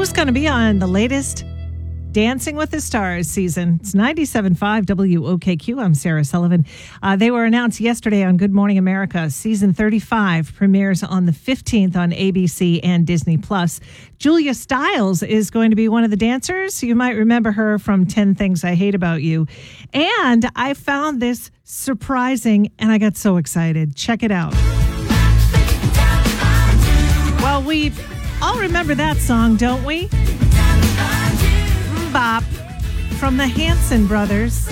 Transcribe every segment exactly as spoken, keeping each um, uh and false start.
who's going to be on the latest Dancing with the Stars season. It's ninety-seven point five W O K Q. I'm Sarah Sullivan. Uh, they were announced yesterday on Good Morning America. Season thirty-five premieres on the fifteenth on A B C and Disney Plus. Julia Stiles is going to be one of the dancers. You might remember her from ten Things I Hate About You. And I found this surprising, and I got so excited. Check it out. Well, we all remember that song, don't we? Bop from the Hanson brothers.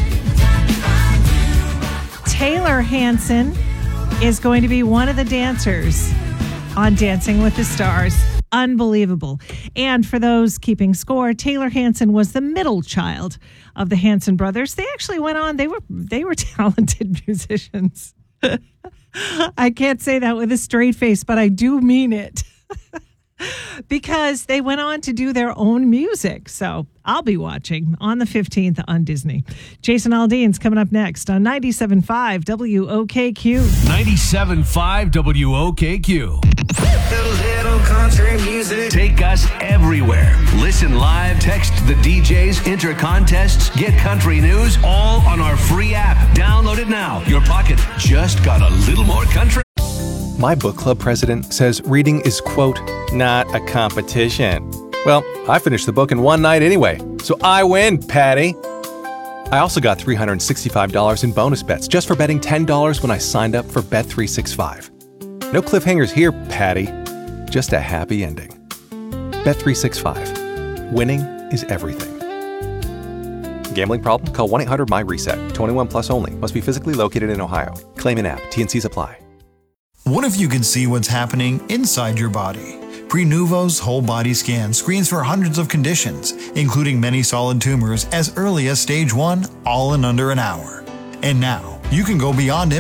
Taylor Hanson is going to be one of the dancers on Dancing with the Stars. Unbelievable. And for those keeping score, Taylor Hanson was the middle child of the Hanson brothers. They actually went on, they were they were talented musicians. I can't say that with a straight face, but I do mean it. Because they went on to do their own music. So I'll be watching on the fifteenth on Disney. Jason Aldean's coming up next on ninety-seven point five W O K Q. ninety-seven point five W O K Q. Little country music. Take us everywhere. Listen live, text the D Js, enter contests, get country news, all on our free app. Download it now. Your pocket just got a little more country. My book club president says reading is, quote, not a competition. Well, I finished the book in one night anyway, so I win, Patty. I also got three hundred sixty-five dollars in bonus bets just for betting ten dollars when I signed up for Bet three sixty-five. No cliffhangers here, Patty. Just a happy ending. Bet three sixty-five. Winning is everything. Gambling problem? Call one eight hundred M Y reset. twenty-one plus only. Must be physically located in Ohio. Claim in app. T and Cs apply. What if you could see what's happening inside your body? Prenuvo's whole body scan screens for hundreds of conditions, including many solid tumors as early as stage one, all in under an hour. And now, you can go beyond